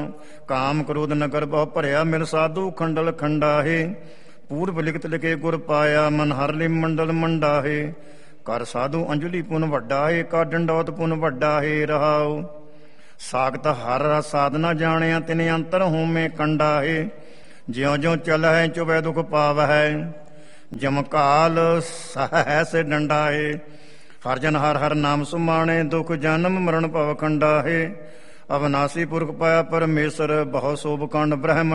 ਕਾਮ ਕ੍ਰੋਧ ਨਗਰ ਬਹੁ ਭਰਿਆ ਮਿਲ ਸਾਧੂ ਖੰਡਲ ਖੰਡਾਹੇ ਪੂਰਬ ਲਿਖਤ ਲਿਖੇ ਗੁਰ ਪਾਇਆ ਮਨ ਹਰ ਲਿ ਮੰਡਲ ਮੰਡਾਹੇ ਕਰ ਸਾਧੂ ਅੰਜਲੀ ਪੁਨ ਵੱਡਾ ਹੈ ਕਾ ਡੰਡੌਤ ਪੁਨ ਵੱਡਾ ਹੈ ਰਹਾਉ ਸਾਖਤ ਹਰ ਰਸ ਸਾਧਨਾ ਜਾਣਿਆ ਤਿਨ ਅੰਤਰ ਹੋਮੇ ਕੰਡਾ ਹੈ ਜਿਉ ਜਿਉ ਚਲ ਹੈ ਚੁਬੈ ਦੁਖ ਪਾਵ ਹੈ ਜਮਕਾਲ ਸਹਿ ਸੇ ਡੰਡਾ ਹੈ ਹਰ ਜਨ ਹਰ ਹਰ ਨਾਮ ਸੁਮਾਣੇ ਦੁਖ ਜਨਮ ਮਰਨ ਭਵ ਖੰਡਾ ਹੈ ਅਵਨਾਸੀ ਪੁਰਖ ਪਾਇਆ ਪਰਮੇਸ਼ਰ ਬਹੁ ਸੋਭ ਕੰਡ ਬ੍ਰਹਮ